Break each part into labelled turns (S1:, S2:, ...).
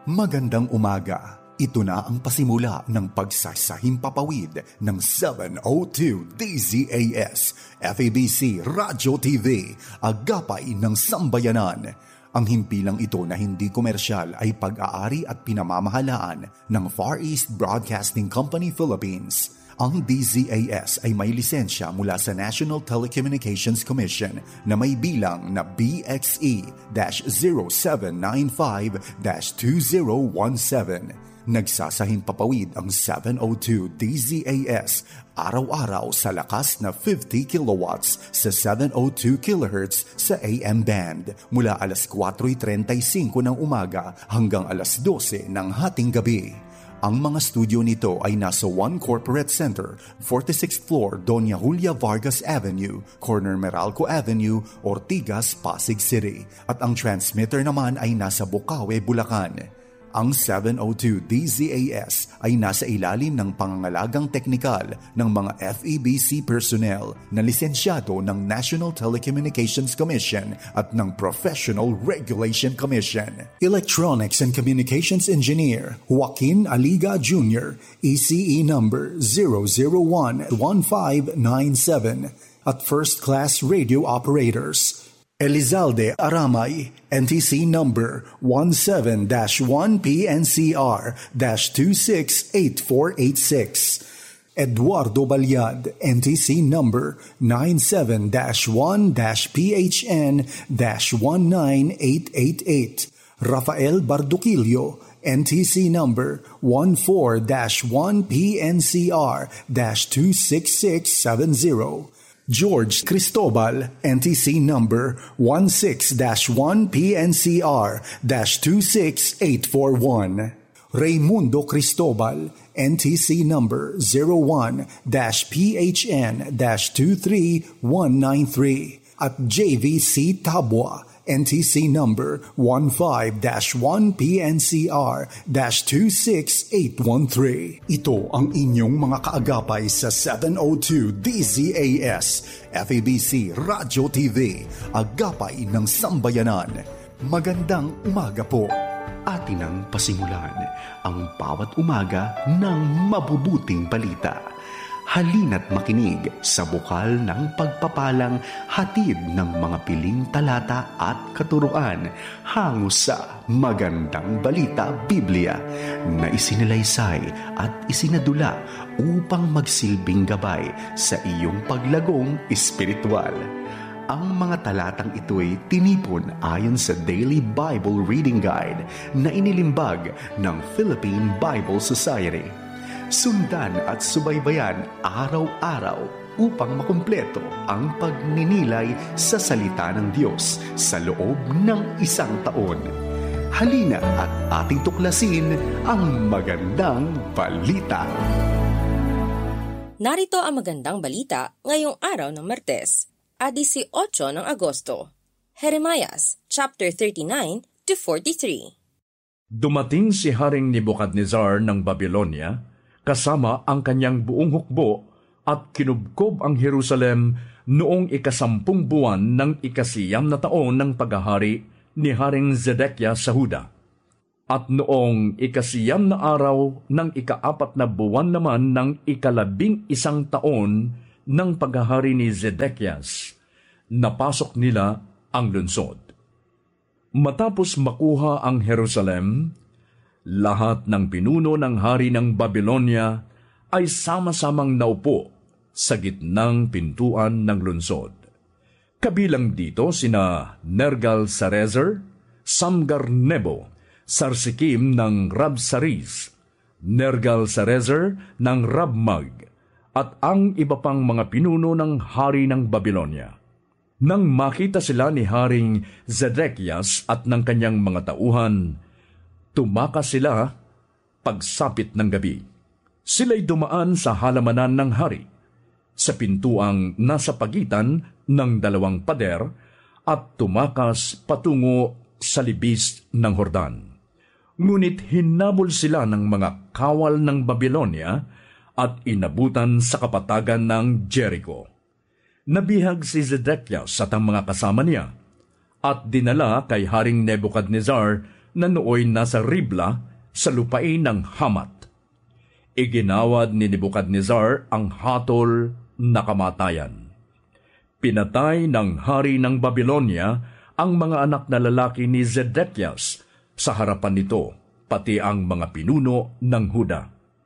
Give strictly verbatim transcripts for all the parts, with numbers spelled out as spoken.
S1: Magandang umaga. Ito na ang pasimula ng pagsasahimpapawid ng seven oh two D Z A S, F E B C Radyo T V, Agapay ng Sambayanan. Ang himpilang ito na hindi komersyal ay pag-aari at pinamamahalaan ng Far East Broadcasting Company Philippines. Ang D Z A S ay may lisensya mula sa National Telecommunications Commission na may bilang na B X E zero seven nine five two zero one seven. Nagsasahimpapawid ang seven oh two D Z A S araw-araw sa lakas na fifty kilowatts sa seven oh two kilohertz sa A M band mula alas four thirty-five ng umaga hanggang alas twelve ng hating gabi. Ang mga studio nito ay nasa One Corporate Center, forty-sixth floor, Doña Julia Vargas Avenue, corner Meralco Avenue, Ortigas, Pasig City. At ang transmitter naman ay nasa Bukawe, Bulacan. Ang seven oh two D Z A S ay nasa ilalim ng pangangalagang teknikal ng mga F E B C personnel na lisensyado ng National Telecommunications Commission at ng Professional Regulation Commission. Electronics and Communications Engineer Joaquin Aliga Junior, E C E number zero zero one one five nine seven. At First Class Radio Operators Elizalde Aramay, N T C number one seven dash one P N C R dash two six eight four eight six. Eduardo Balyad, N T C number nine seven dash one dash P H N dash one nine eight eight eight. Rafael Barduquillo, N T C number one four dash one P N C R dash two six six seven zero. George Cristobal, N T C number one six dash one P N C R dash two six eight four one. Raymundo Cristobal, N T C number zero one dash P H N dash two three one nine three. At J V C Tabua, N T C number one five dash one P N C R dash two six eight one three. Ito ang inyong mga kaagapay sa seven oh two D Z A S, F E B C Radyo T V, Agapay ng Sambayanan. Magandang umaga po.
S2: Atin ang pasimulan ang bawat umaga ng mabubuting balita. Halina't makinig sa bukal ng pagpapalang hatid ng mga piling talata at katuruan hango sa Magandang Balita Biblia na isinalaysay at isinadula upang magsilbing gabay sa iyong paglagong espiritual. Ang mga talatang ito'y tinipon ayon sa Daily Bible Reading Guide na inilimbag ng Philippine Bible Society. Sundan at subaybayan araw-araw upang makumpleto ang pagninilay sa salita ng Diyos sa loob ng isang taon. Halina at ating tuklasin ang magandang balita.
S3: Narito ang magandang balita ngayong araw ng Martes, eighteen ng Agosto. Jeremias chapter thirty-nine to forty-three.
S4: Dumating si Haring Nebukadnezar ng Babylonia kasama ang kanyang buong hukbo at kinubkob ang Jerusalem noong ikasampung buwan ng ikasiyam na taon ng paghahari ni Haring Zedekia sa Huda. At noong ikasiyam na araw ng ikaapat na buwan naman ng ikalabing isang taon ng paghahari ni Zedekias, napasok nila ang lungsod. Matapos makuha ang Jerusalem, lahat ng pinuno ng hari ng Babylonia ay sama-samang naupo sa gitnang pintuan ng lungsod. Kabilang dito sina Nergal-Sarezer, Samgar-Nebo, Sarsikim ng Rabsaris, Nergal-Sarezer ng Rabmag, at ang iba pang mga pinuno ng hari ng Babylonia. Nang makita sila ni Haring Zedekias at ng kanyang mga tauhan, tumakas sila pagsapit ng gabi. Sila'y dumaan sa halamanan ng hari, sa pintuang nasa pagitan ng dalawang pader, at tumakas patungo sa libis ng Hordan. Ngunit hinabol sila ng mga kawal ng Babylonia at inabutan sa kapatagan ng Jericho. Nabihag si Zedekias at ang mga kasama niya, at dinala kay Haring Nebukadnezar na nooy nasa Ribla sa lupain ng Hamat. Iginawad ni Nebukadnezar ang hatol na kamatayan. Pinatay ng hari ng Babylonia ang mga anak na lalaki ni Zedekias sa harapan nito, pati ang mga pinuno ng Huda.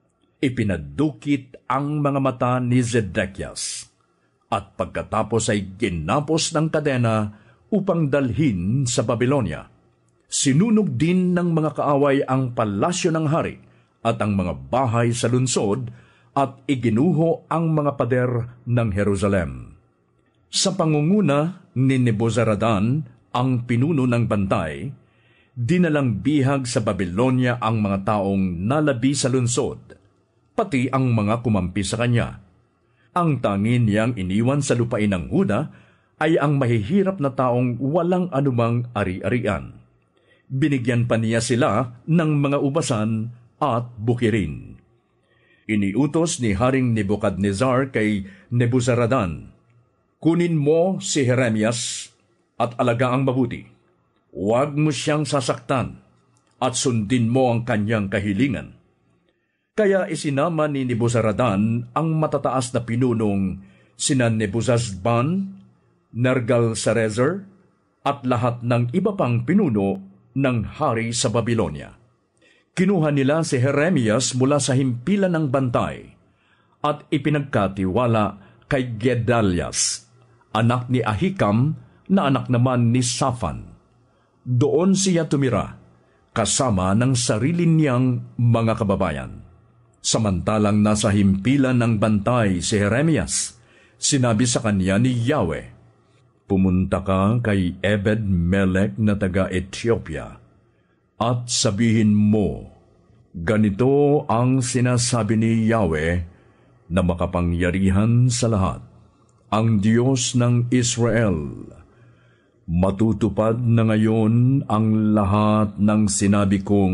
S4: Ipinadukit ang mga mata ni Zedekias, at pagkatapos ay ginapos ng kadena upang dalhin sa Babylonia. Sinunog din ng mga kaaway ang palasyo ng hari at ang mga bahay sa lunsod, at iginuho ang mga pader ng Jerusalem. Sa pangunguna ni Nebuzaradan, ang pinuno ng bantay, dinalang bihag sa Babylonia ang mga taong nalabi sa lunsod, pati ang mga kumampi sa kanya. Ang tangin niyang iniwan sa lupain ng Huda ay ang mahihirap na taong walang anumang ari-arian. Binigyan pa niya sila ng mga ubasan at bukirin. Iniutos ni Haring Nebukadnezar kay Nebuzaradan, "Kunin mo si Jeremias at alagaang mabuti. Huwag mo siyang sasaktan at sundin mo ang kanyang kahilingan." Kaya isinama ni Nebuzaradan ang matataas na pinunong sina Nebuzazban, Nergal-Sarezer, at lahat ng iba pang pinuno ng hari sa Babylonia. Kinuha nila si Jeremias mula sa himpilan ng bantay at ipinagkatiwala kay Gedalias, anak ni Ahikam na anak naman ni Safan. Doon siya tumira, kasama ng sarili niyang mga kababayan. Samantalang nasa himpilan ng bantay si Jeremias, sinabi sa kanya ni Yahweh, "Pumunta ka kay Ebed-Melech na taga-Ethiopia at sabihin mo, ganito ang sinasabi ni Yahweh na makapangyarihan sa lahat, ang Diyos ng Israel. Matutupad na ngayon ang lahat ng sinabi kong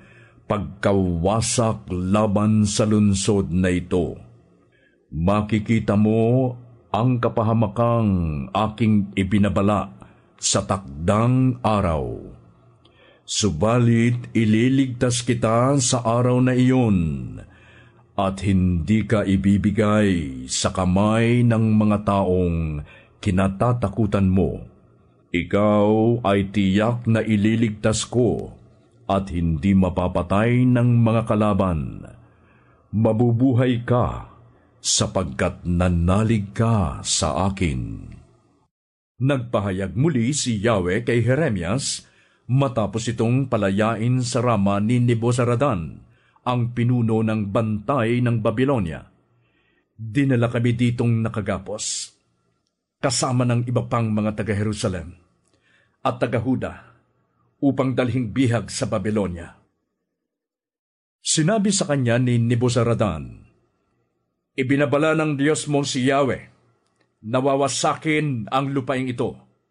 S4: pagkawasak laban sa lunsod na ito. Makikita mo ang kapahamakang aking ibinabala sa takdang araw. Subalit ililigtas kita sa araw na iyon, at hindi ka ibibigay sa kamay ng mga taong kinatatakutan mo. Ikaw ay tiyak na ililigtas ko at hindi mapapatay ng mga kalaban. Mabubuhay ka sapagkat nanalig ka sa akin." Nagpahayag muli si Yahweh kay Jeremias matapos itong palayain sa Rama ni Nebuzaradan, ang pinuno ng bantay ng Babylonia. "Dinala kami ditong nakagapos, kasama ng iba pang mga taga-Jerusalem at taga-Huda, upang dalhing bihag sa Babylonia." Sinabi sa kanya ni Nebuzaradan, "Ibinabala ng Diyos mo si Yahweh, nawawasakin ang lupaing ito.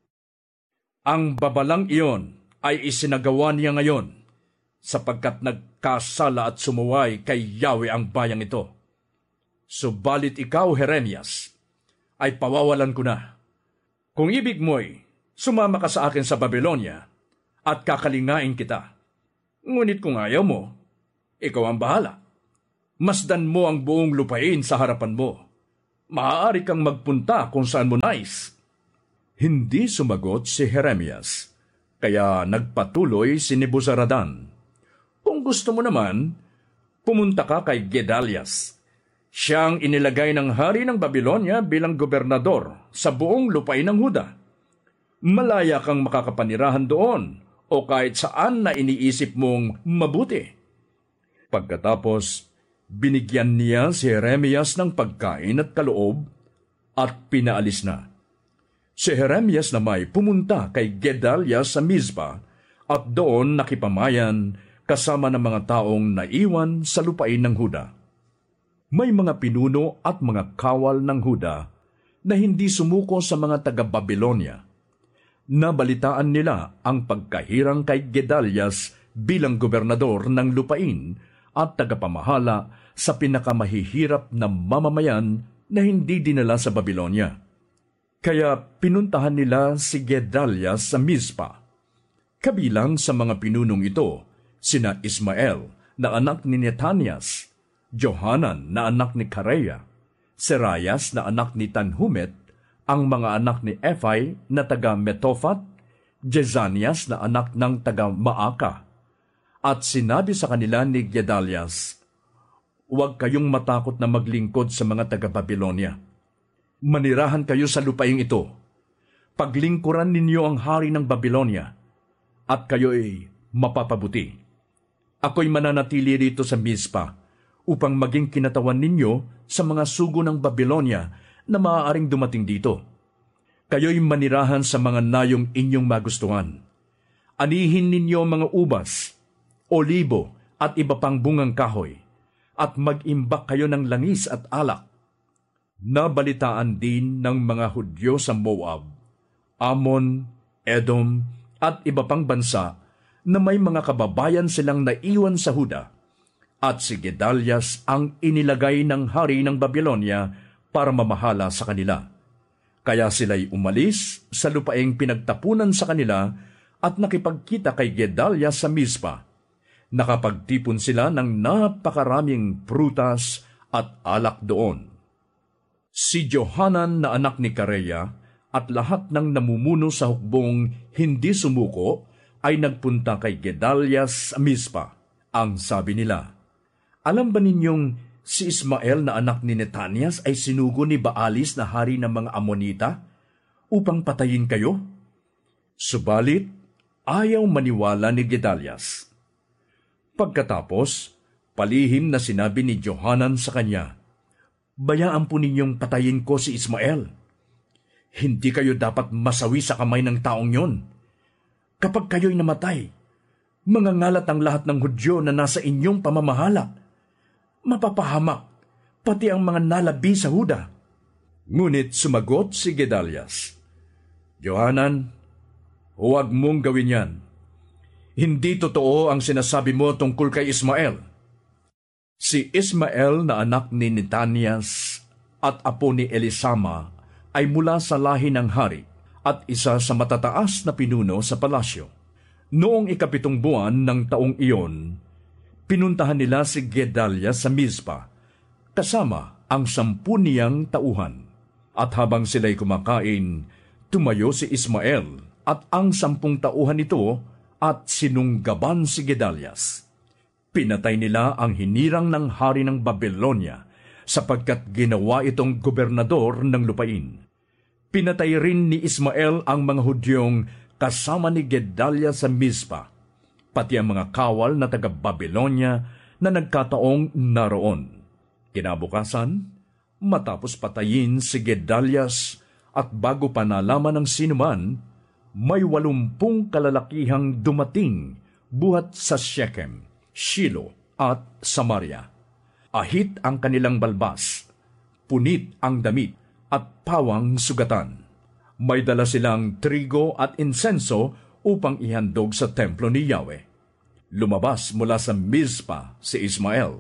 S4: Ang babalang iyon ay isinagawa niya ngayon, sapagkat nagkasala at sumuway kay Yahweh ang bayang ito. Subalit ikaw, Jeremias, ay pawawalan ko na. Kung ibig mo'y sumama ka sa akin sa Babylonia at kakalingain kita. Ngunit kung ayaw mo, ikaw ang bahala. Masdan mo ang buong lupain sa harapan mo. Maaari kang magpunta kung saan mo nais." Hindi sumagot si Jeremias, kaya nagpatuloy si Nebuzaradan, "Kung gusto mo naman, pumunta ka kay Gedalias. Siyang inilagay ng hari ng Babylonia bilang gobernador sa buong lupain ng Huda. Malaya kang makakapanirahan doon o kahit saan na iniisip mong mabuti." Pagkatapos, binigyan niya si Jeremias ng pagkain at kaloob at pinaalis na. Si Jeremias na may pumunta kay Gedalias sa Mizpa at doon nakipamayan kasama ng mga taong naiwan sa lupain ng Huda. May mga pinuno at mga kawal ng Huda na hindi sumuko sa mga taga-Babylonia. Nabalitaan nila ang pagkahirang kay Gedalias bilang gobernador ng lupain at tagapamahala sa pinakamahihirap na mamamayan na hindi dinala sa Babylonia. Kaya pinuntahan nila si Gedalias sa Mizpa. Kabilang sa mga pinunong ito, sina Ismael na anak ni Netanias, Johanan na anak ni Kareya, Serayas na anak ni Tanhumet, ang mga anak ni Ephai na taga Metophat, Jezanias na anak ng taga Maaka. At sinabi sa kanila ni Gedalias, "Huwag kayong matakot na maglingkod sa mga taga Babilonia. Manirahan kayo sa lupaing ito. Paglingkuran ninyo ang hari ng Babilonia, at kayo'y mapapabuti. Ako'y mananatili rito sa Mizpa upang maging kinatawan ninyo sa mga sugo ng Babilonia na maaaring dumating dito. Kayo'y manirahan sa mga nayong inyong magustuhan. Anihin ninyo mga ubas, olibo at iba pang bungang kahoy, at mag-imbak kayo ng langis at alak." Nabalitaan din ng mga Hudyo sa Moab, Ammon, Edom, at iba pang bansa na may mga kababayan silang naiwan sa Huda, at si Gedalias ang inilagay ng hari ng Babilonia para mamahala sa kanila. Kaya sila'y umalis sa lupaing pinagtapunan sa kanila at nakipagkita kay Gedalias sa Mizpa. Nakapagtipon sila ng napakaraming prutas at alak doon. Si Johanan na anak ni Kareya at lahat ng namumuno sa hukbong hindi sumuko ay nagpunta kay Gedalias sa Mizpa. Ang sabi nila, "Alam ba ninyong si Ismael na anak ni Netanias ay sinugo ni Baalis na hari ng mga Amonita upang patayin kayo?" Subalit, ayaw maniwala ni Gedalias. Pagkatapos, palihim na sinabi ni Johanan sa kanya, "Bayaan po ninyong patayin ko si Ismael. Hindi kayo dapat masawi sa kamay ng taong yon. Kapag kayo'y namatay, mangangalat ang lahat ng Hudyo na nasa inyong pamamahala. Mapapahamak pati ang mga nalabi sa Huda." Ngunit sumagot si Gedalias, "Johanan, huwag mong gawin yan. Hindi totoo ang sinasabi mo tungkol kay Ismael. Si Ismael na anak ni Netanias at apo ni Elisama ay mula sa lahi ng hari at isa sa matataas na pinuno sa palasyo. Noong ikapitong buwan ng taong iyon, pinuntahan nila si Gedalias sa Mizpa, kasama ang sampu niyang tauhan. At habang sila'y kumakain, tumayo si Ismael at ang sampung tauhan nito at sinunggaban si Gedalias. Pinatay nila ang hinirang ng hari ng Babilonia sapagkat ginawa itong gobernador ng lupain. Pinatay rin ni Ismael ang mga Hudyong kasama ni Gedalias sa Mizpa, pati ang mga kawal na taga-Babilonia na nagkataong naroon. Kinabukasan, matapos patayin si Gedalias at bago pa nalaman ng sinuman, may walumpung kalalakihang dumating buhat sa Shechem, Shilo at Samaria. Ahit ang kanilang balbas, punit ang damit at pawang sugatan. May dala silang trigo at insenso upang ihandog sa templo ni Yahweh. Lumabas mula sa Mizpa si Ismael.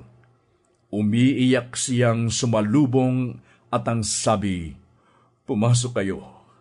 S4: Umiiyak siyang sumalubong at ang sabi, "Pumasok kayo.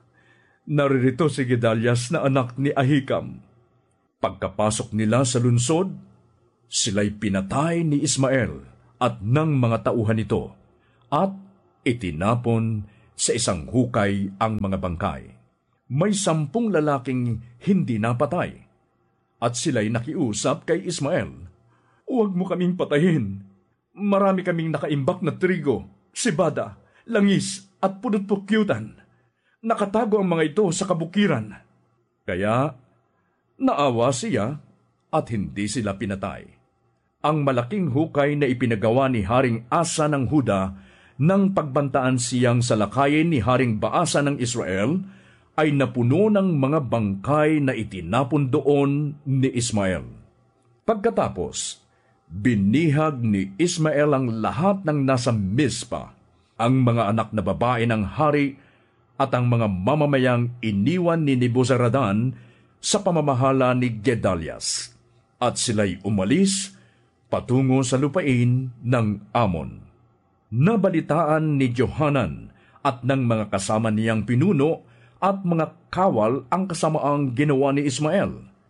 S4: Naririto si Gedalias na anak ni Ahikam." Pagkapasok nila sa lunsod, sila'y pinatay ni Ismael at ng mga tauhan nito at itinapon sa isang hukay ang mga bangkay. May sampung lalaking hindi napatay at sila'y nakiusap kay Ismael, "Huwag mo kaming patayin. Marami kaming nakaimbak na trigo, sibada, langis at pudot-pukyutan. Nakatago ang mga ito sa kabukiran." Kaya naawa siya at hindi sila pinatay. Ang malaking hukay na ipinagawa ni Haring Asa ng Huda nang pagbantaan siyang salakayin ni Haring Baasa ng Israel ay napuno ng mga bangkay na itinapon doon ni Ismael. Pagkatapos, binihag ni Ismael ang lahat ng nasa Mizpa, ang mga anak na babae ng hari at ang mga mamamayang iniwan ni Nebuzaradan sa pamamahala ni Gedalias, at sila'y umalis patungo sa lupain ng Ammon. Nabalitaan ni Johanan at ng mga kasama niyang pinuno at mga kawal ang kasamaang ginawa ni Ismael.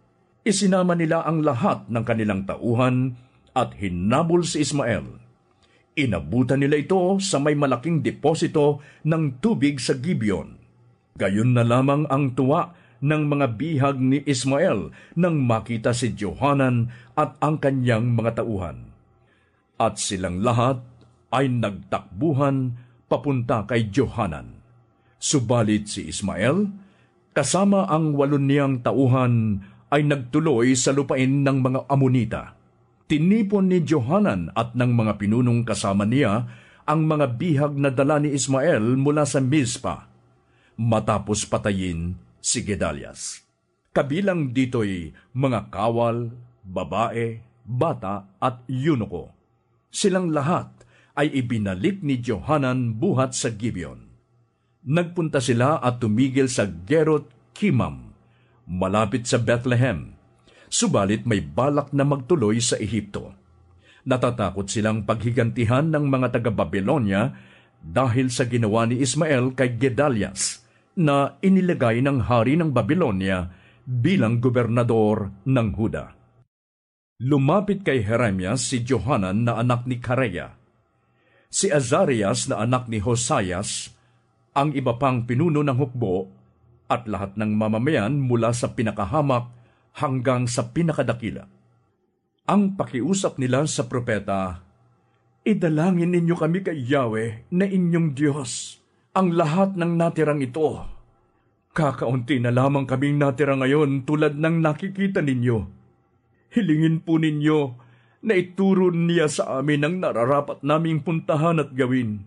S4: Isinama nila ang lahat ng kanilang tauhan at hinabol si Ismael. Inabutan nila ito sa may malaking deposito ng tubig sa Gibeon. Gayon na lamang ang tuwa ng mga bihag ni Ismael nang makita si Johanan at ang kanyang mga tauhan. At silang lahat ay nagtakbuhan papunta kay Johanan. Subalit si Ismael, kasama ang walon niyang tauhan, ay nagtuloy sa lupain ng mga Amonita. Tinipon ni Johanan at ng mga pinunong kasama niya ang mga bihag na dala ni Ismael mula sa Mizpa, matapos patayin si Gedalias. Kabilang dito'y mga kawal, babae, bata at yunuko. Silang lahat ay ibinalik ni Johanan buhat sa Gibeon. Nagpunta sila at tumigil sa Gerot Kimam, malapit sa Bethlehem. Subalit may balak na magtuloy sa Ehipto. Natatakot silang paghigantihan ng mga taga-Babylonia dahil sa ginawa ni Ismael kay Gedalias na inilagay ng hari ng Babylonia bilang gobernador ng Huda. Lumapit kay Jeremias si Johanan na anak ni Kareya, si Azarias na anak ni Hosayas, ang iba pang pinuno ng hukbo, at lahat ng mamamayan mula sa pinakahamak hanggang sa pinakadakila. Ang pakiusap nila sa propeta, "Idalangin ninyo kami kay Yahweh na inyong Diyos, ang lahat ng natirang ito. Kakaunti na lamang kaming natira ngayon tulad ng nakikita ninyo. Hilingin po ninyo na ituro niya sa amin ang nararapat naming puntahan at gawin."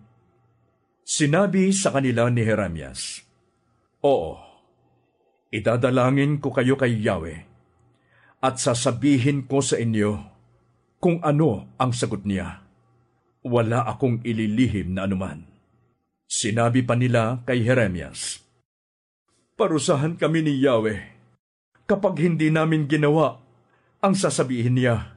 S4: Sinabi sa kanila ni Jeremias, "Oo, idadalangin ko kayo kay Yahweh, at sasabihin ko sa inyo kung ano ang sagot niya. Wala akong ililihim na anuman." Sinabi pa nila kay Jeremias, "Parusahan kami ni Yahweh kapag hindi namin ginawa ang sasabihin niya.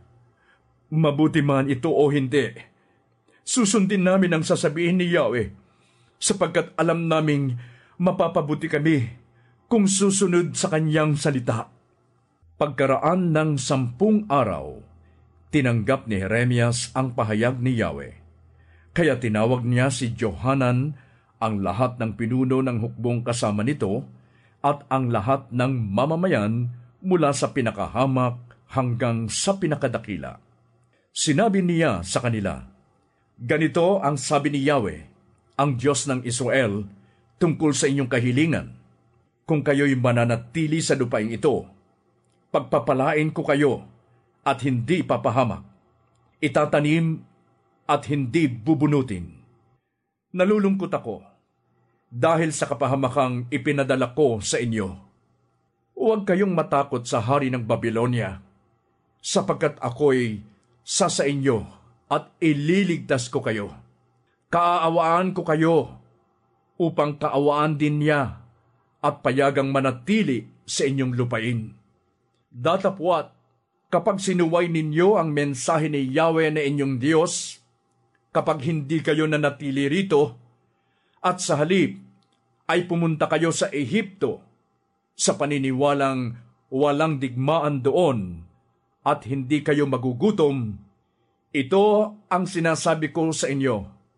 S4: Mabuti man ito o hindi, susundin namin ang sasabihin ni Yahweh, sapagkat alam naming mapapabuti kami kung susunod sa kanyang salita." Pagkaraan ng sampung araw, tinanggap ni Jeremias ang pahayag ni Yahweh. Kaya tinawag niya si Johanan, ang lahat ng pinuno ng hukbong kasama nito, at ang lahat ng mamamayan mula sa pinakahamak hanggang sa pinakadakila. Sinabi niya sa kanila, "Ganito ang sabi ni Yahweh, ang Diyos ng Israel, tungkol sa inyong kahilingan. Kung kayo'y mananatili sa lupain ito, pagpapalain ko kayo at hindi papahamak. Itatanim at hindi bubunutin. Nalulungkot ako dahil sa kapahamakang ipinadala ko sa inyo. Huwag kayong matakot sa hari ng Babylonia, sapagkat ako'y sa sa inyo at ililigtas ko kayo. Kaaawaan ko kayo upang kaawaan din niya at payagang manatili sa inyong lupain. Datapwat, kapag sinuway ninyo ang mensahe ni Yahweh na inyong Diyos, kapag hindi kayo nanatili rito, at sa halip ay pumunta kayo sa Ehipto, sa paniniwalang walang digmaan doon, at hindi kayo magugutom, ito ang sinasabi ko sa inyo.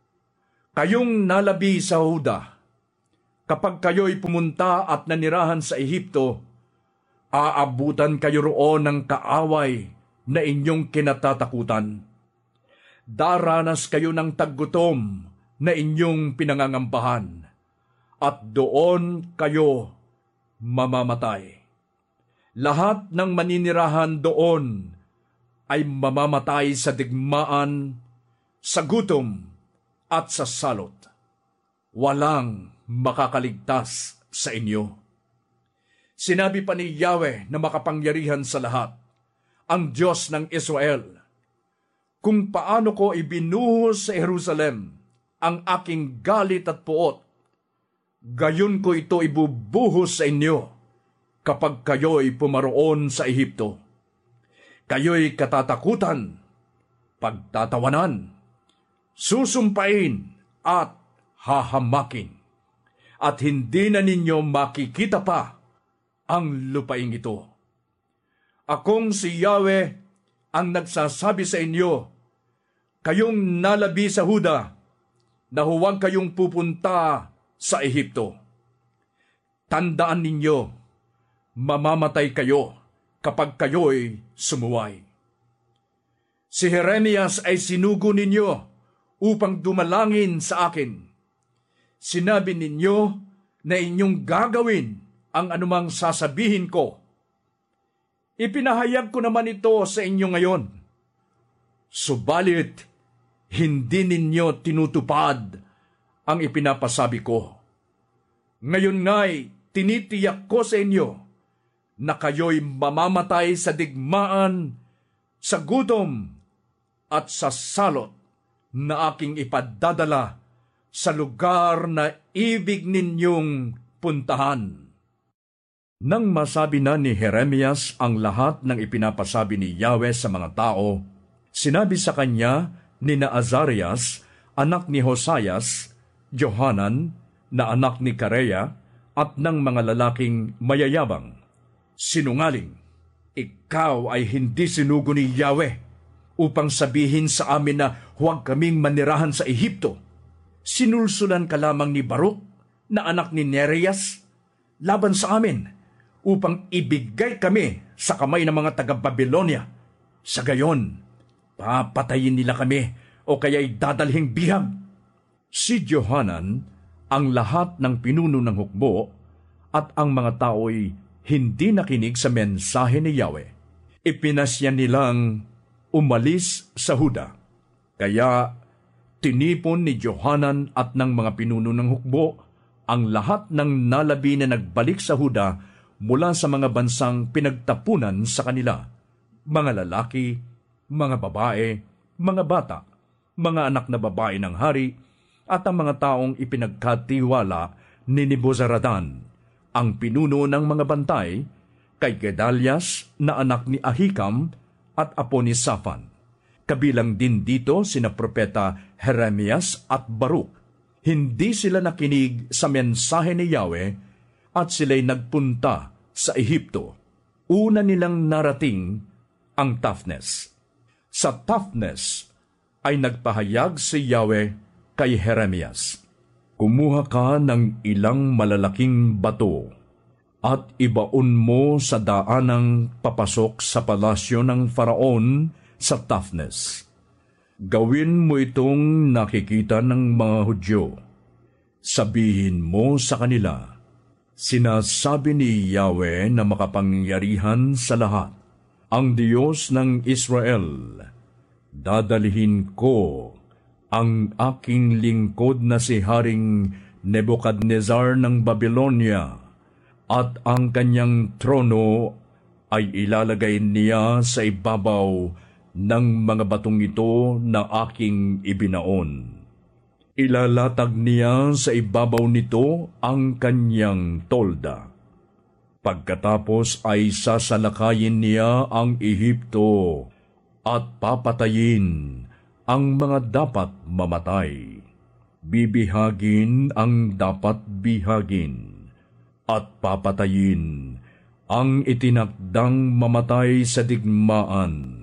S4: Kayong nalabi sa Huda, kapag kayo'y pumunta at nanirahan sa Ehipto, aabutan kayo roon ng kaaway na inyong kinatatakutan. Daranas kayo ng taggutom na inyong pinangangambahan, at doon kayo mamamatay. Lahat ng maninirahan doon ay mamamatay sa digmaan, sa gutom at sa salot. Walang makakaligtas sa inyo." Sinabi pa ni Yahweh na makapangyarihan sa lahat, ang Diyos ng Israel, "Kung paano ko ibinuhos sa Jerusalem ang aking galit at puot, gayon ko ito ibubuhos sa inyo kapag kayo'y pumaroon sa Ehipto. Kayo'y katatakutan, pagtatawanan, susumpain at hahamakin, at hindi na ninyo makikita pa ang lupaing ito. Akong si Yahweh ang nagsasabi sa inyo, kayong nalabi sa Huda, na huwag kayong pupunta sa Ehipto. Tandaan ninyo, mamamatay kayo kapag kayo'y sumuway. Si Jeremias ay sinugo ninyo upang dumalangin sa akin. Sinabi ninyo na inyong gagawin ang anumang sasabihin ko. Ipinahayag ko naman ito sa inyo ngayon. Subalit, hindi ninyo tinutupad ang ipinapasabi ko. Ngayon nga'y tinitiyak ko sa inyo na kayo'y mamamatay sa digmaan, sa gutom, at sa salot na aking ipadadala sa lugar na ibig ninyong puntahan. Nang masabi na ni Jeremias ang lahat ng ipinapasabi ni Yahweh sa mga tao, sinabi sa kanya ni na Azarias, anak ni Hosayas, Johanan, na anak ni Kareya, at ng mga lalaking mayayabang, sinungaling, ikaw ay hindi sinugo ni Yahweh upang sabihin sa amin na huwag kaming manirahan sa Ehipto. Sinulsulan ka lamang ni Baruk, na anak ni Nerias, laban sa amin, upang ibigay kami sa kamay ng mga taga-Babylonia. Sa gayon, papatayin nila kami o kaya'y dadalhing bihag. Si Johanan, ang lahat ng pinuno ng hukbo, at ang mga tao'y hindi nakinig sa mensahe ni Yahweh. Ipinasya nilang umalis sa Huda. Kaya tinipon ni Johanan at ng mga pinuno ng hukbo ang lahat ng nalabi na nagbalik sa Huda mula sa mga bansang pinagtapunan sa kanila, mga lalaki, mga babae, mga bata, mga anak na babae ng hari, at ang mga taong ipinagkatiwala ni Nebuzaradan, ang pinuno ng mga bantay, kay Gedalias na anak ni Ahikam at apo ni Safan. Kabilang din dito sina propeta Jeremias at Baruk. Hindi sila nakinig sa mensahe ni Yahweh at sila'y nagpunta sa Ehipto. Una nilang narating ang Taphnes. Sa Taphnes ay nagpahayag si Yahweh kay Jeremias, kumuha ka ng ilang malalaking bato at ibaon mo sa daanang papasok sa palasyo ng Faraon sa Taphnes. Gawin mo itong nakikita ng mga Hudyo. Sabihin mo sa kanila, sinasabi ni Yahweh na makapangyarihan sa lahat, ang Diyos ng Israel, dadalhin ko ang aking lingkod na si Haring Nebukadnezar ng Babylonia, at ang kanyang trono ay ilalagay niya sa ibabaw ng mga batong ito na aking ibinaon. Ilalatag niya sa ibabaw nito ang kanyang tolda. Pagkatapos ay sasalakayin niya ang Ehipto at papatayin ang mga dapat mamatay. Bibihagin ang dapat bihagin at papatayin ang itinakdang mamatay sa digmaan.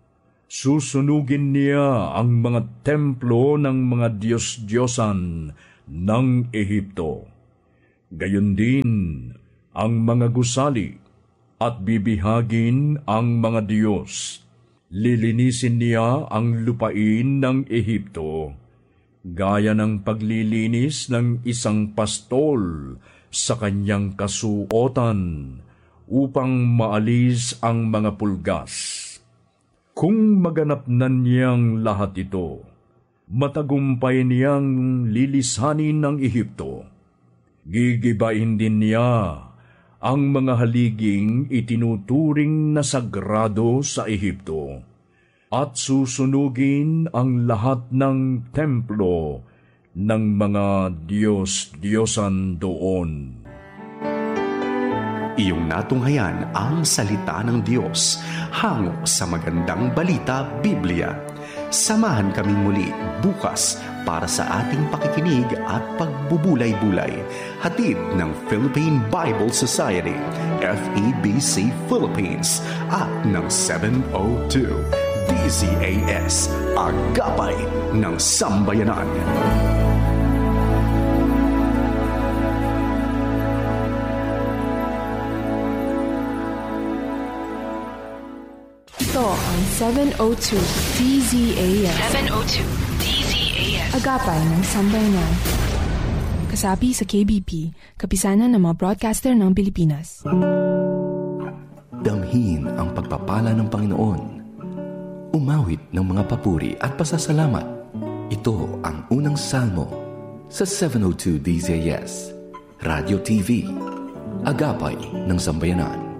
S4: Susunugin niya ang mga templo ng mga Diyos-Diyosan ng Ehipto. Gayon din ang mga gusali at bibihagin ang mga Diyos. Lilinisin niya ang lupain ng Ehipto, gaya ng paglilinis ng isang pastol sa kanyang kasuotan upang maalis ang mga pulgas. Kung maganap na niyang lahat ito, matagumpay niyang lilisanin ng Ehipto. Gigibain din niya ang mga haliging itinuturing na sagrado sa Ehipto, at susunugin ang lahat ng templo ng mga Diyos-Diyosan doon.
S2: Iyong natunghayan ang salita ng Diyos hango sa Magandang Balita Biblia. Samahan kaming muli bukas para sa ating pakikinig at pagbubulay-bulay. Hatid ng Philippine Bible Society, F E B C Philippines at ng seven oh two D Z A S, Agapay ng Sambayanan.
S5: Ito ang seven oh two D Z A S.
S6: seven oh two D Z A S.
S5: Agapay ng Sambayanan. Kasapi sa K B P, kapisanan ng mga broadcaster ng Pilipinas.
S7: Damhin ang pagpapala ng Panginoon. Umawit ng mga papuri at pasasalamat. Ito ang unang salmo sa seven oh two D Z A S. Radio T V. Agapay ng Sambayanan.